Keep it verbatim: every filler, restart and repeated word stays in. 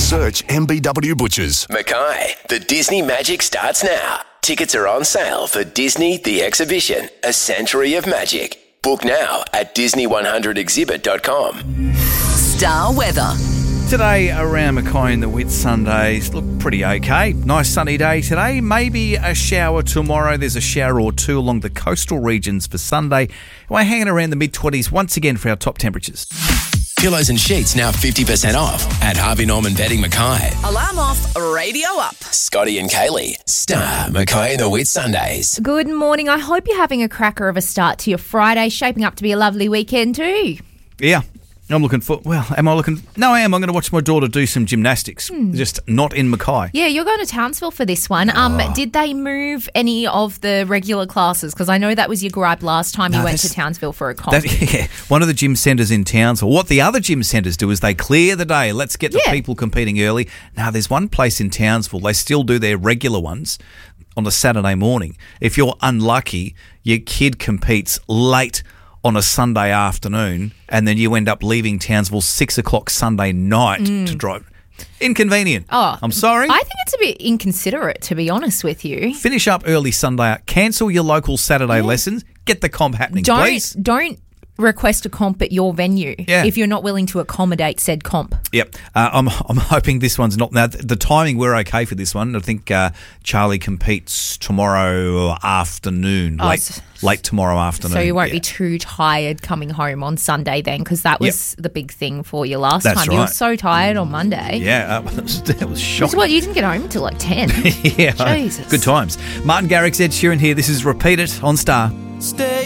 Search M B W Butchers. Mackay, the Disney magic starts now. Tickets are on sale for Disney The Exhibition, A Century of Magic. Book now at disney one hundred exhibit dot com. Star weather. Today around Mackay and the Whitsundays look pretty okay. Nice sunny day today. Maybe a shower tomorrow. There's a shower or two along the coastal regions for Sunday. We're hanging around the mid-twenties once again for our top temperatures. Pillows and sheets now fifty percent off at Harvey Norman Bedding Mackay. Alarm off, radio up. Scotty and Kaylee, Star Mackay and the Whitsundays. Good morning. I hope you're having a cracker of a start to your Friday, shaping up to be a lovely weekend too. Yeah. I'm looking for, well, am I looking? No, I am. I'm going to watch my daughter do some gymnastics, hmm. just not in Mackay. Yeah, you're going to Townsville for this one. Um, oh. Did they move any of the regular classes? Because I know that was your gripe last time no, you went to Townsville for a comp. That, yeah, one of the gym centres in Townsville, what the other gym centres do is they clear the day. Let's get the yeah. people competing early. Now, there's one place in Townsville, they still do their regular ones on a Saturday morning. If you're unlucky, your kid competes late on a Sunday afternoon, and then you end up leaving Townsville six o'clock Sunday night mm. to drive. Inconvenient. Oh, I'm sorry. I think it's a bit inconsiderate, to be honest with you. Finish up early Sunday. Cancel your local Saturday yeah. lessons. Get the comp happening, don't, please. Don't request a comp at your venue yeah. if you're not willing to accommodate said comp. Yep. Uh, I'm I'm hoping this one's not. Now, the timing, we're okay for this one. I think uh, Charlie competes tomorrow afternoon, Oh, late so, late tomorrow afternoon. So you won't yeah. be too tired coming home on Sunday then, because that was yep. the big thing for you last That's time. Right. You were so tired on Monday. Yeah, uh, that was shocking. What, you didn't get home until like ten? yeah. Jesus. Good times. Martin Garrix, Ed Sheeran here. This is Repeat It on Star. Stay